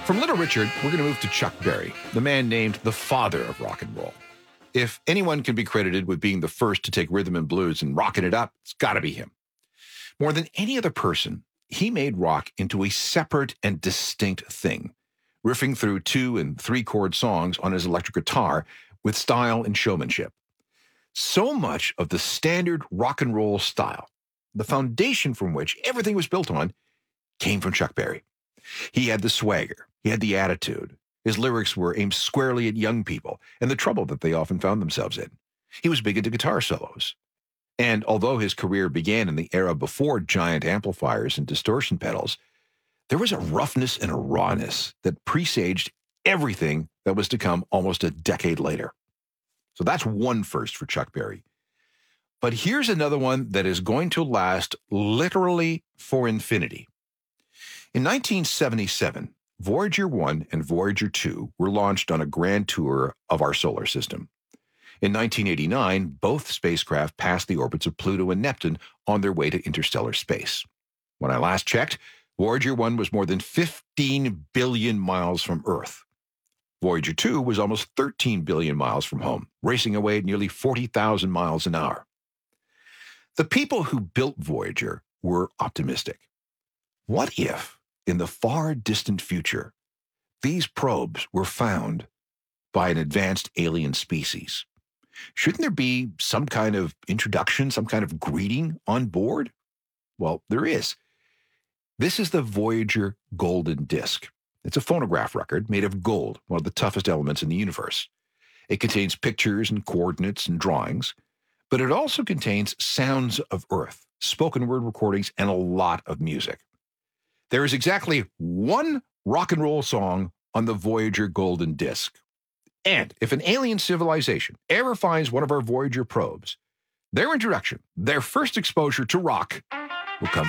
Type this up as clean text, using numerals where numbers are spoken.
From Little Richard, we're going to move to Chuck Berry, the man named the father of rock and roll. If anyone can be credited with being the first to take rhythm and blues and rocking it up, it's got to be him. More than any other person, he made rock into a separate and distinct thing, riffing through 2- and 3-chord songs on his electric guitar with style and showmanship. So much of the standard rock and roll style, the foundation from which everything was built on, came from Chuck Berry. He had the swagger. He had the attitude. His lyrics were aimed squarely at young people and the trouble that they often found themselves in. He was big into guitar solos. And although his career began in the era before giant amplifiers and distortion pedals, there was a roughness and a rawness that presaged everything that was to come almost a decade later. So that's one first for Chuck Berry. But here's another one that is going to last literally for infinity. In 1977, Voyager 1 and Voyager 2 were launched on a grand tour of our solar system. In 1989, both spacecraft passed the orbits of Pluto and Neptune on their way to interstellar space. When I last checked, Voyager 1 was more than 15 billion miles from Earth. Voyager 2 was almost 13 billion miles from home, racing away at nearly 40,000 miles an hour. The people who built Voyager were optimistic. What if, in the far distant future, these probes were found by an advanced alien species? Shouldn't there be some kind of introduction, some kind of greeting on board? Well, there is. This is the Voyager Golden Disc. It's a phonograph record made of gold, one of the toughest elements in the universe. It contains pictures and coordinates and drawings, but it also contains sounds of Earth, spoken word recordings, and a lot of music. There is exactly one rock and roll song on the Voyager Golden Disc. And if an alien civilization ever finds one of our Voyager probes, their introduction, their first exposure to rock, will come